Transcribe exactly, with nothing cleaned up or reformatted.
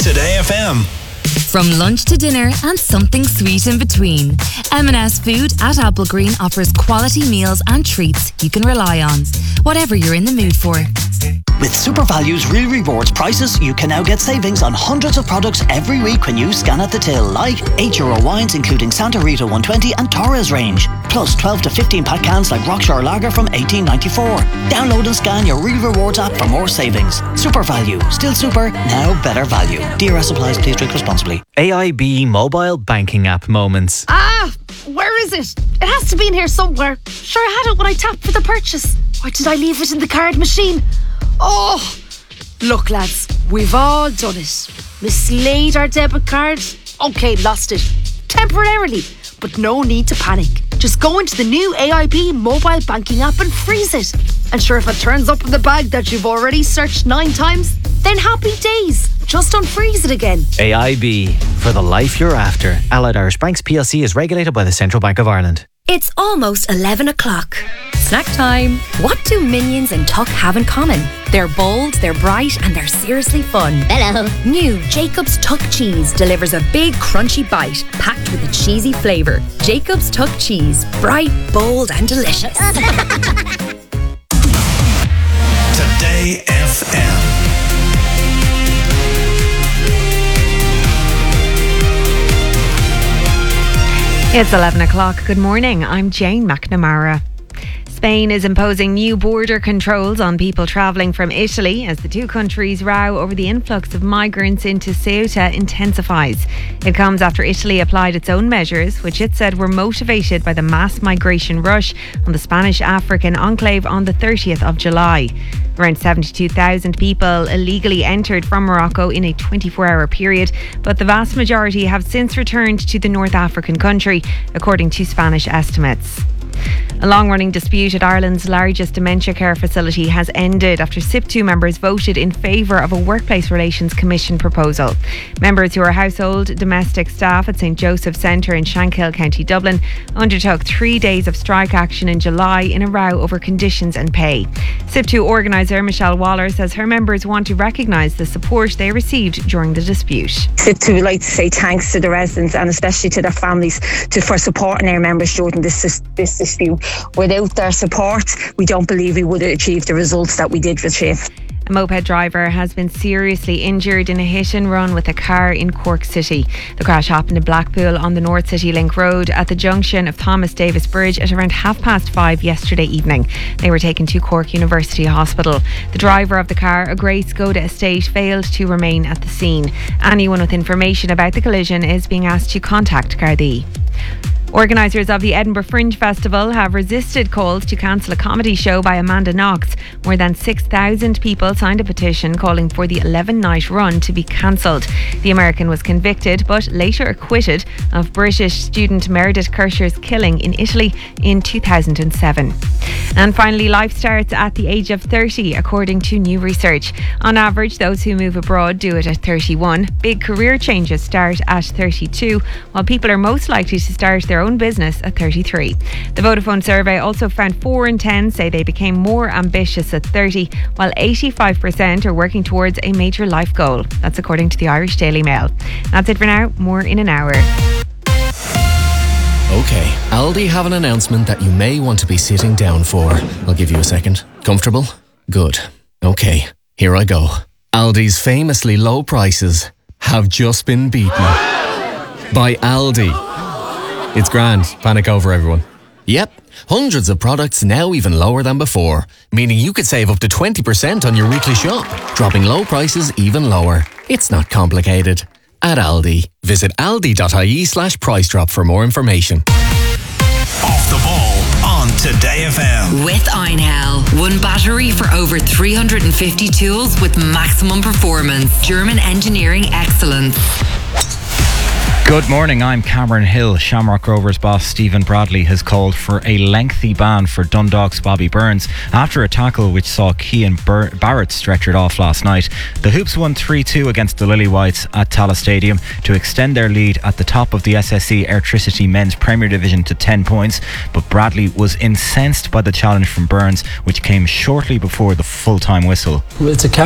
Today F M. From lunch to dinner and something sweet in between, M and S Food at Applegreen offers quality meals and treats you can rely on, whatever you're in the mood for. With SuperValue's Real Rewards prices, you can now get savings on hundreds of products every week when you scan at the till, like eight euro wines including Santa Rita one twenty and Torres range, plus twelve to fifteen pack cans like Rockshore Lager from eighteen ninety-four. Download and scan your Real Rewards app for more savings. SuperValue, still super, now better value. D R S applies, please drink responsibly. A I B mobile banking app moments. Ah, where is it? It has to be in here somewhere. Sure, I had it when I tapped for the purchase. Why did I leave it in the card machine? Oh, look lads, we've all done it. Mislaid our debit card. Okay, lost it. Temporarily, but no need to panic. Just go into the new A I B mobile banking app and freeze it. And sure, if it turns up in the bag that you've already searched nine times, then happy days. Just unfreeze it again. A I B, for the life you're after. Allied Irish Banks P L C is regulated by the Central Bank of Ireland. It's almost eleven o'clock. Snack time. What do Minions and Tuck have in common? They're bold, they're bright, and they're seriously fun. Hello. New Jacob's Tuck Cheese delivers a big crunchy bite packed with a cheesy flavour. Jacob's Tuck Cheese. Bright, bold, and delicious. Today F M. It's eleven o'clock. Good morning. I'm Jane McNamara. Spain is imposing new border controls on people travelling from Italy as the two countries' row over the influx of migrants into Ceuta intensifies. It comes after Italy applied its own measures, which it said were motivated by the mass migration rush on the Spanish-African enclave on the thirtieth of July. Around seventy-two thousand people illegally entered from Morocco in a twenty-four hour period, but the vast majority have since returned to the North African country, according to Spanish estimates. A long-running dispute at Ireland's largest dementia care facility has ended after S I P two members voted in favour of a Workplace Relations Commission proposal. Members who are household domestic staff at St Joseph's Centre in Shankill, County Dublin, undertook three days of strike action in July in a row over conditions and pay. S I P two organiser Michelle Waller says her members want to recognise the support they received during the dispute. S I P two would like to say thanks to the residents and especially to their families to, for supporting our members during this, this dispute. Without their support, we don't believe we would have achieved the results that we did achieve. A moped driver has been seriously injured in a hit and run with a car in Cork City. The crash happened in Blackpool on the North City Link Road at the junction of Thomas Davis Bridge at around half past five yesterday evening. They were taken to Cork University Hospital. The driver of the car, a Grey Skoda estate, failed to remain at the scene. Anyone with information about the collision is being asked to contact Gardaí. Organisers of the Edinburgh Fringe Festival have resisted calls to cancel a comedy show by Amanda Knox. More than six thousand people signed a petition calling for the eleven night run to be cancelled. The American was convicted but later acquitted of British student Meredith Kircher's killing in Italy in two thousand seven. And finally, life starts at the age of thirty, according to new research. On average, those who move abroad do it at thirty-one. Big career changes start at thirty-two, while people are most likely to start their own business at thirty-three. The Vodafone survey also found four in ten say they became more ambitious at thirty, while eighty-five percent are working towards a major life goal. That's according to the Irish Daily Mail. That's it for now. More in an hour. Okay, Aldi have an announcement that you may want to be sitting down for. I'll give you a second. Comfortable? Good. Okay, here I go. Aldi's famously low prices have just been beaten by Aldi. It's grand. Panic over, everyone. Yep, hundreds of products now even lower than before, meaning you could save up to twenty percent on your weekly shop, dropping low prices even lower. It's not complicated. At Aldi, visit aldi.ie slash price drop for more information. Off the ball on Today F M. With Einhell. One battery for over three hundred fifty tools with maximum performance. German engineering excellence. Good morning, I'm Cameron Hill. Shamrock Rovers boss Stephen Bradley has called for a lengthy ban for Dundalk's Bobby Burns after a tackle which saw Cian Bur- Barrett stretchered off last night. The Hoops won three two against the Lily Whites at Tallaght Stadium to extend their lead at the top of the S S E Airtricity Men's Premier Division to ten points, but Bradley was incensed by the challenge from Burns, which came shortly before the full-time whistle. Well, it's a